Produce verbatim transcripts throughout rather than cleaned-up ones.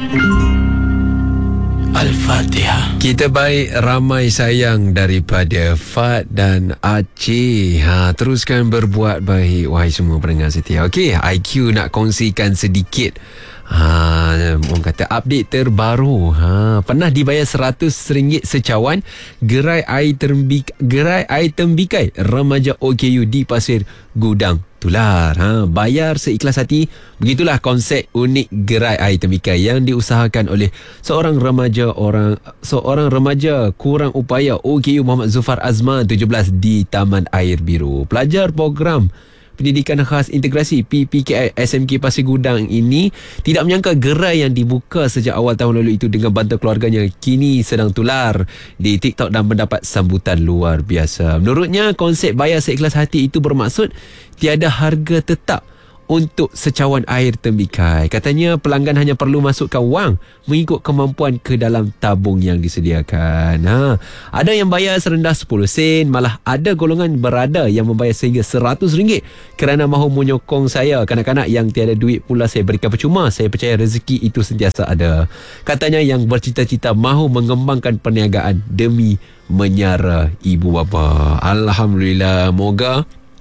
Al-Fatihah. Kita baik, ramai sayang daripada Fat dan Aceh. Ha, teruskan berbuat baik, wahai semua pendengar setia. Okey, I Q nak kongsikan sedikit. Ha, orang kata update terbaru. Ha, pernah dibayar seratus ringgit secawan gerai air tembik, gerai air tembikai remaja O K U di Pasir Gudang Tular. Ha, bayar seikhlas hati. Begitulah konsep unik gerai air tembikai yang diusahakan oleh seorang remaja orang seorang remaja kurang upaya O K U Muhammad Zufar Azman tujuh belas di Taman Air Biru. Pelajar program Pendidikan Khas Integrasi P P K I S M K Pasir Gudang ini tidak menyangka gerai yang dibuka sejak awal tahun lalu itu dengan bantuan keluarganya kini sedang tular di TikTok dan mendapat sambutan luar biasa. Menurutnya, konsep bayar seikhlas hati itu bermaksud tiada harga tetap untuk secawan air tembikai. Katanya pelanggan hanya perlu masukkan wang mengikut kemampuan ke dalam tabung yang disediakan. Ha, ada yang bayar serendah sepuluh sen, malah ada golongan berada yang membayar sehingga seratus ringgit kerana mahu menyokong saya. Kanak-kanak yang tiada duit pula saya berikan percuma. Saya percaya rezeki itu sentiasa ada. Katanya yang bercita-cita mahu mengembangkan perniagaan demi menyara ibu bapa. Alhamdulillah, moga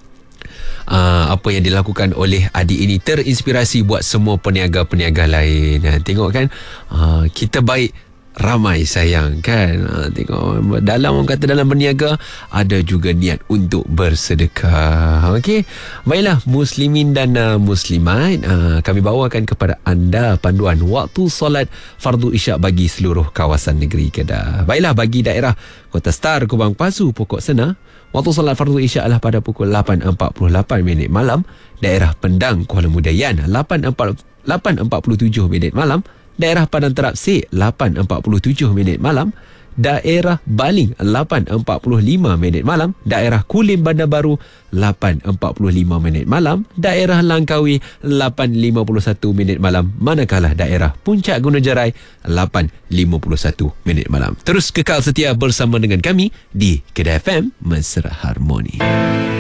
Uh, apa yang dilakukan oleh adik ini terinspirasi buat semua peniaga-peniaga lain. uh, Tengok kan, uh, kita baik, ramai sayang kan. uh, Tengok dalam, orang kata dalam berniaga ada juga niat untuk bersedekah. Okey, baiklah muslimin dan uh, muslimat, uh, kami bawakan kepada anda panduan waktu solat fardu isyak bagi seluruh kawasan negeri Kedah. Baiklah, bagi daerah Kota Star, Kubang Pasu, Pokok Sena, waktu solat fardu isyak adalah pada pukul lapan empat puluh lapan minit malam. Daerah Pendang, Kuala Mudayan, lapan empat puluh tujuh minit malam. Daerah Padang Terap Sek, lapan empat puluh tujuh minit malam. Daerah Baling, lapan empat puluh lima minit malam. Daerah Kulim Bandar Baru, lapan empat puluh lima minit malam. Daerah Langkawi, lapan lima puluh satu minit malam. Manakala daerah Puncak Gunung Jerai, lapan lima puluh satu minit malam. Terus kekal setia bersama dengan kami di Kedah F M Mesra Harmoni.